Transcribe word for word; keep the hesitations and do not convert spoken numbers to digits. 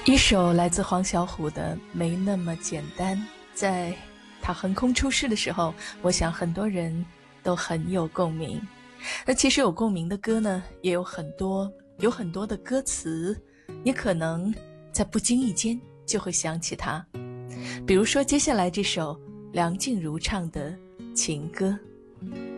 一首来自黄小琥的《没那么简单》，在他横空出世的时候，我想很多人都很有共鸣。那其实有共鸣的歌呢，也有很多，有很多的歌词，你可能在不经意间就会想起它。比如说接下来这首梁静茹唱的情歌。